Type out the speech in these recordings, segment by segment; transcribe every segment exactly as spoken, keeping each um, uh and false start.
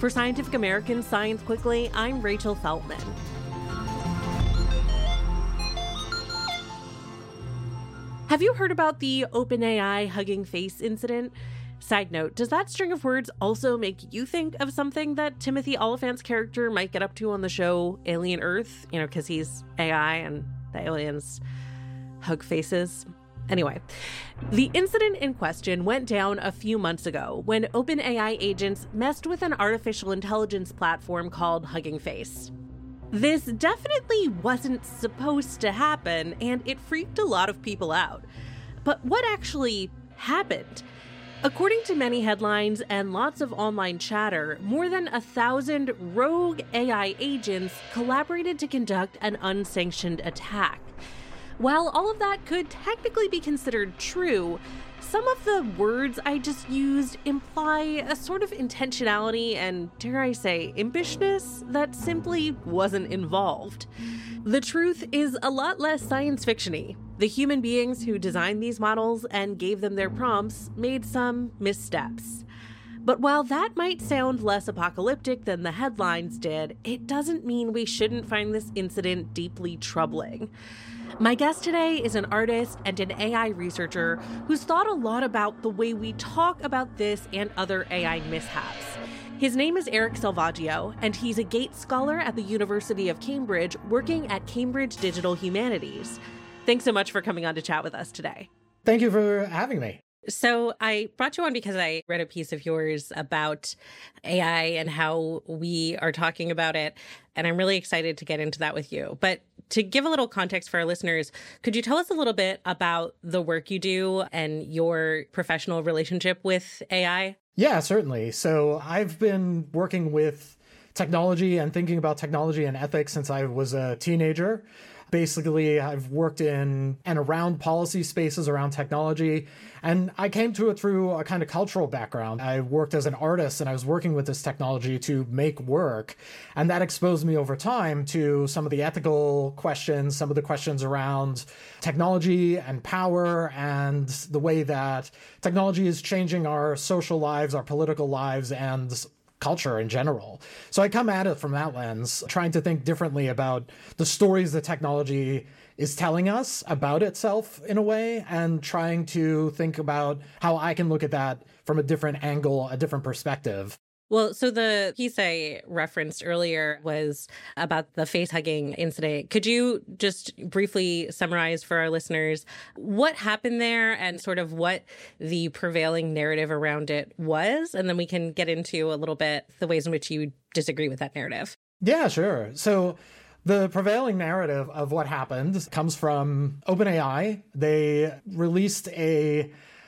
For Scientific American's Science Quickly, I'm Rachel Feltman. Have you heard about the OpenAI Hugging Face incident? Side note, does that string of words also make you think of something that Timothy Olyphant's character might get up to on the show Alien Earth? You know, because he's A I and the aliens hug faces. Anyway, the incident in question went down a few months ago when OpenAI agents messed with an artificial intelligence platform called Hugging Face. This definitely wasn't supposed to happen, and it freaked a lot of people out. But what actually happened? According to many headlines and lots of online chatter, more than a thousand rogue A I agents collaborated to conduct an unsanctioned attack. While all of that could technically be considered true, some of the words I just used imply a sort of intentionality and, dare I say, impishness that simply wasn't involved. The truth is a lot less science fiction-y. The human beings who designed these models and gave them their prompts made some missteps. But while that might sound less apocalyptic than the headlines did, it doesn't mean we shouldn't find this incident deeply troubling. My guest today is an artist and an A I researcher who's thought a lot about the way we talk about this and other A I mishaps. His name is Eric Salvaggio, and he's a Gates Scholar at the University of Cambridge, working at Cambridge Digital Humanities. Thanks so much for coming on to chat with us today. Thank you for having me. So I brought you on because I read a piece of yours about A I and how we are talking about it, and I'm really excited to get into that with you. But to give a little context for our listeners, could you tell us a little bit about the work you do and your professional relationship with A I? Yeah, certainly. So I've been working with technology and thinking about technology and ethics since I was a teenager. Basically, I've worked in and around policy spaces around technology, and I came to it through a kind of cultural background. I worked as an artist, and I was working with this technology to make work, and that exposed me over time to some of the ethical questions, some of the questions around technology and power, and the way that technology is changing our social lives, our political lives, and culture in general. So I come at it from that lens, trying to think differently about the stories that technology is telling us about itself in a way, and trying to think about how I can look at that from a different angle, a different perspective. Well, so the piece I referenced earlier was about the face-hugging incident. Could you just briefly summarize for our listeners what happened there and sort of what the prevailing narrative around it was? And then we can get into a little bit the ways in which you disagree with that narrative. Yeah, sure. So the prevailing narrative of what happened comes from OpenAI. They released a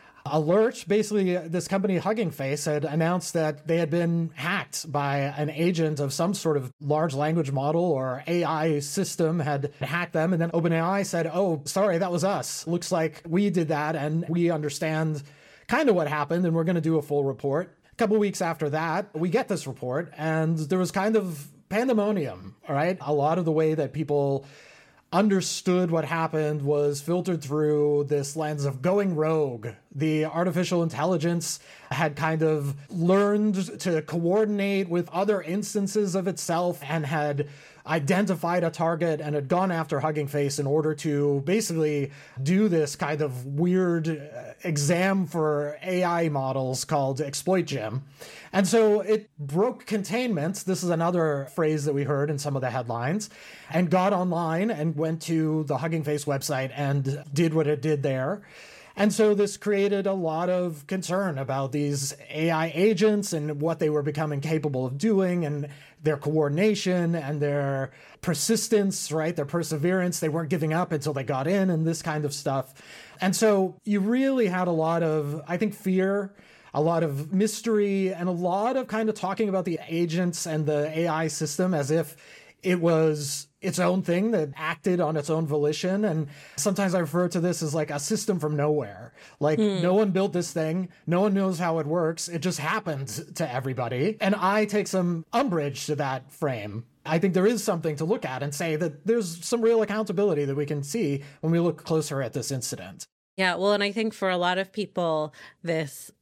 alert. Basically, this company, Hugging Face, had announced that they had been hacked by an agent of some sort of large language model or A I system had hacked them. And then OpenAI said, oh, sorry, that was us. Looks like we did that, and we understand kind of what happened, and we're going to do a full report. A couple of weeks after that, we get this report, and there was kind of pandemonium, all right? A lot of the way that people understood what happened was filtered through this lens of going rogue. The artificial intelligence had kind of learned to coordinate with other instances of itself and had identified a target and had gone after Hugging Face in order to basically do this kind of weird exam for A I models called Exploit Gym. And so it broke containment. This is another phrase that we heard in some of the headlines, and got online and went to the Hugging Face website and did what it did there. And so this created a lot of concern about these A I agents and what they were becoming capable of doing, and their coordination and their persistence, right? Their perseverance. They weren't giving up until they got in, and this kind of stuff. And so you really had a lot of, I think, fear, a lot of mystery, and a lot of kind of talking about the agents and the A I system as if it was its own thing that acted on its own volition. And sometimes I refer to this as like a system from nowhere. Like mm. no one built this thing. No one knows how it works. It just happened to everybody. And I take some umbrage to that frame. I think there is something to look at and say that there's some real accountability that we can see when we look closer at this incident. Yeah, well, and I think for a lot of people, this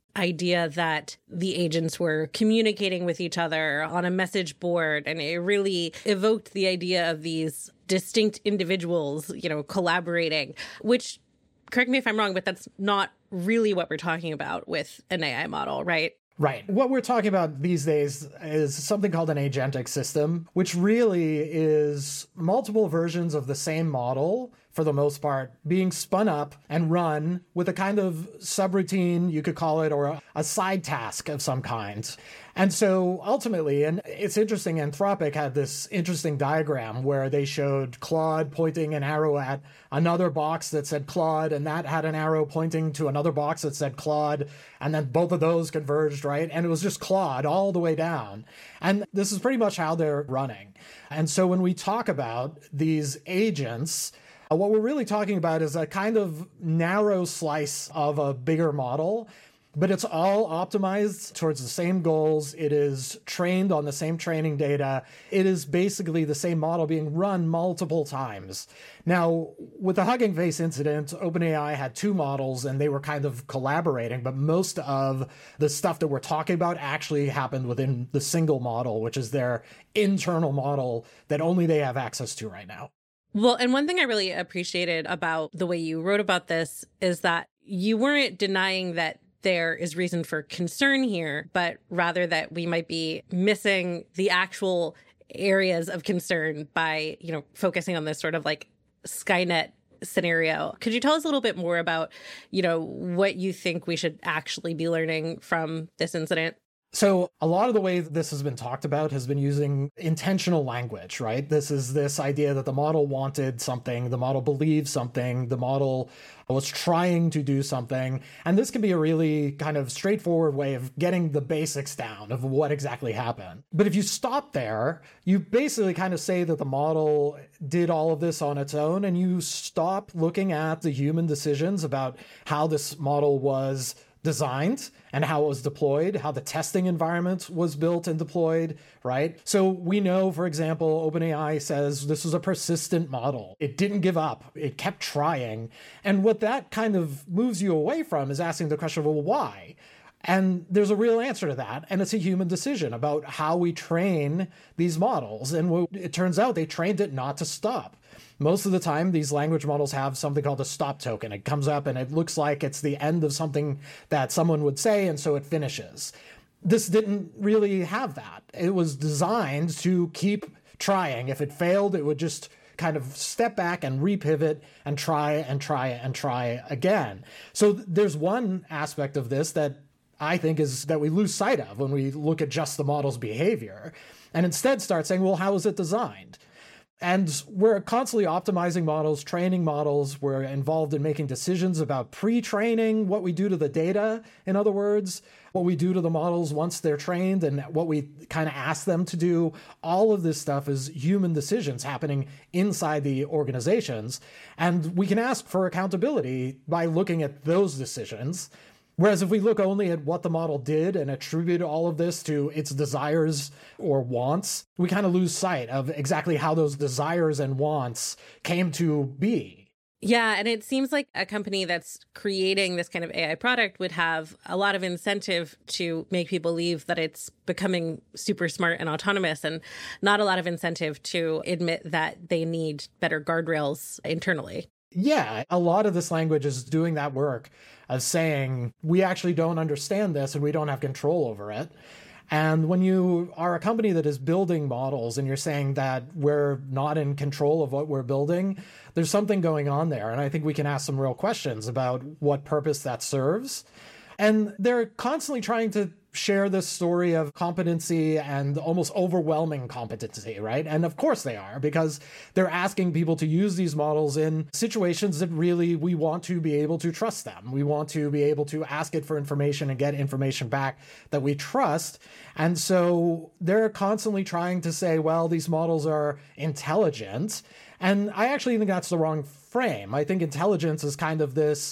idea that the agents were communicating with each other on a message board, and it really evoked the idea of these distinct individuals, you know, collaborating, which, correct me if I'm wrong, but that's not really what we're talking about with an A I model, right? Right. What we're talking about these days is something called an agentic system, which really is multiple versions of the same model, for the most part, being spun up and run with a kind of subroutine, you could call it, or a, a side task of some kind. And so ultimately, and it's interesting, Anthropic had this interesting diagram where they showed Claude pointing an arrow at another box that said Claude, and that had an arrow pointing to another box that said Claude, and then both of those converged, right? And it was just Claude all the way down. And this is pretty much how they're running. And so when we talk about these agents, Uh, what we're really talking about is a kind of narrow slice of a bigger model, but it's all optimized towards the same goals. It is trained on the same training data. It is basically the same model being run multiple times. Now, with the Hugging Face incident, OpenAI had two models and they were kind of collaborating, but most of the stuff that we're talking about actually happened within the single model, which is their internal model that only they have access to right now. Well, and one thing I really appreciated about the way you wrote about this is that you weren't denying that there is reason for concern here, but rather that we might be missing the actual areas of concern by, you know, focusing on this sort of like Skynet scenario. Could you tell us a little bit more about, you know, what you think we should actually be learning from this incident? So a lot of the way that this has been talked about has been using intentional language, right? This is this idea that the model wanted something, the model believed something, the model was trying to do something. And this can be a really kind of straightforward way of getting the basics down of what exactly happened. But if you stop there, you basically kind of say that the model did all of this on its own, and you stop looking at the human decisions about how this model was designed and how it was deployed, how the testing environment was built and deployed, right? So we know, for example, OpenAI says this was a persistent model. It didn't give up. It kept trying. And what that kind of moves you away from is asking the question, well, why? And there's a real answer to that. And it's a human decision about how we train these models. And it turns out they trained it not to stop. Most of the time, these language models have something called a stop token. It comes up and it looks like it's the end of something that someone would say, and so it finishes. This didn't really have that. It was designed to keep trying. If it failed, it would just kind of step back and repivot and try and try and try again. So there's one aspect of this that I think is that we lose sight of when we look at just the model's behavior, and instead start saying, well, how is it designed? And we're constantly optimizing models, training models. We're involved in making decisions about pre-training, what we do to the data, in other words, what we do to the models once they're trained and what we kind of ask them to do. All of this stuff is human decisions happening inside the organizations. And we can ask for accountability by looking at those decisions. Whereas if we look only at what the model did and attribute all of this to its desires or wants, we kind of lose sight of exactly how those desires and wants came to be. Yeah, and it seems like a company that's creating this kind of A I product would have a lot of incentive to make people believe that it's becoming super smart and autonomous, and not a lot of incentive to admit that they need better guardrails internally. Yeah, a lot of this language is doing that work of saying, we actually don't understand this and we don't have control over it. And when you are a company that is building models and you're saying that we're not in control of what we're building, there's something going on there. And I think we can ask some real questions about what purpose that serves. And they're constantly trying to share this story of competency and almost overwhelming competency, right? And of course they are, because they're asking people to use these models in situations that really we want to be able to trust them. We want to be able to ask it for information and get information back that we trust. And so they're constantly trying to say, well, these models are intelligent. And I actually think that's the wrong frame. I think intelligence is kind of this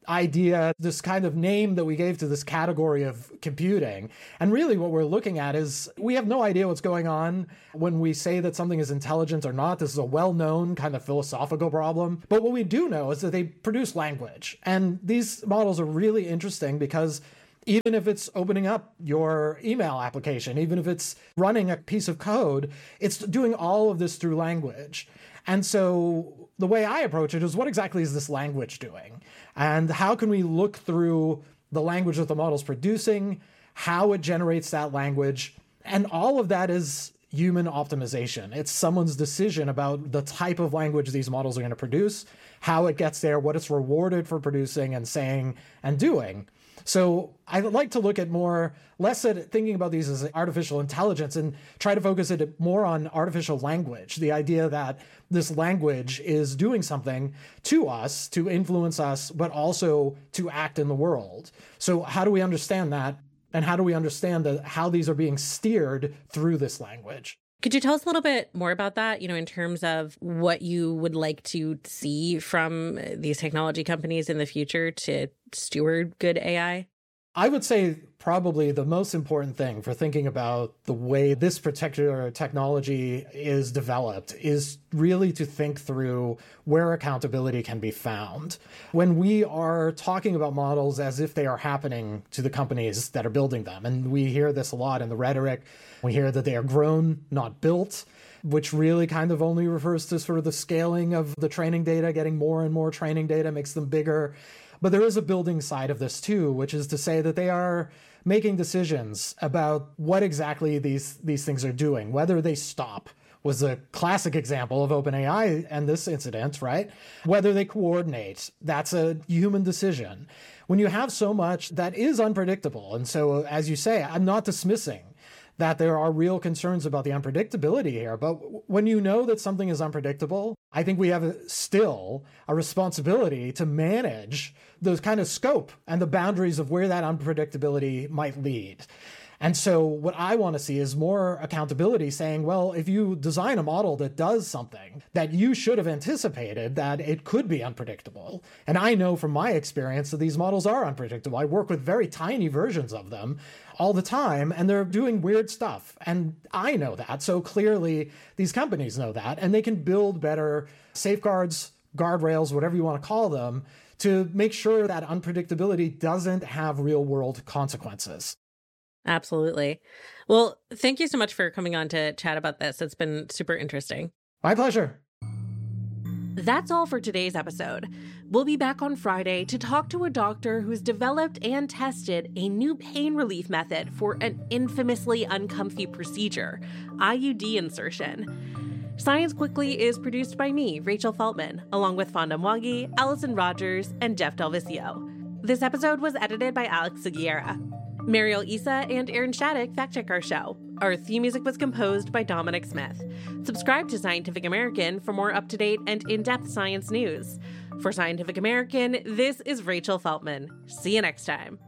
idea, this kind of name that we gave to this category of computing. And really what we're looking at is we have no idea what's going on when we say that something is intelligent or not. This is a well-known kind of philosophical problem. But what we do know is that they produce language. And these models are really interesting because Even if it's opening up your email application, even if it's running a piece of code, it's doing all of this through language. And so the way I approach it is, what exactly is this language doing? And how can we look through the language that the model's producing, how it generates that language? And all of that is human optimization. It's someone's decision about the type of language these models are going to produce, how it gets there, what it's rewarded for producing and saying and doing. So I like to look at more, less at thinking about these as artificial intelligence and try to focus it more on artificial language. The idea that this language is doing something to us, to influence us, but also to act in the world. So how do we understand that? And how do we understand the, how these are being steered through this language? Could you tell us a little bit more about that, you know, in terms of what you would like to see from these technology companies in the future to steward good A I? I would say probably the most important thing for thinking about the way this particular technology is developed is really to think through where accountability can be found. When we are talking about models as if they are happening to the companies that are building them, and we hear this a lot in the rhetoric, we hear that they are grown, not built, which really kind of only refers to sort of the scaling of the training data, getting more and more training data makes them bigger. But there is a building side of this too, which is to say that they are making decisions about what exactly these, these things are doing, whether they stop was a classic example of OpenAI and this incident, right? Whether they coordinate, that's a human decision. When you have so much that is unpredictable, and so as you say, I'm not dismissing that there are real concerns about the unpredictability here. But when you know that something is unpredictable, I think we have a, still a responsibility to manage those kind of scope and the boundaries of where that unpredictability might lead. And so what I want to see is more accountability, saying, well, if you design a model that does something that you should have anticipated that it could be unpredictable. And I know from my experience that these models are unpredictable. I work with very tiny versions of them all the time, and they're doing weird stuff. And I know that. So clearly these companies know that, and they can build better safeguards, guardrails, whatever you want to call them, to make sure that unpredictability doesn't have real world consequences. Absolutely. Well, thank you so much for coming on to chat about this. It's been super interesting. My pleasure. That's all for today's episode. We'll be back on Friday to talk to a doctor who's developed and tested a new pain relief method for an infamously uncomfy procedure, I U D insertion. Science Quickly is produced by me, Rachel Feltman, along with Fonda Mwangi, Allison Rogers, and Jeff Del Vicio. This episode was edited by Alex Seguiera. Mariel Issa and Aaron Shattuck fact-check our show. Our theme music was composed by Dominic Smith. Subscribe to Scientific American for more up-to-date and in-depth science news. For Scientific American, this is Rachel Feltman. See you next time.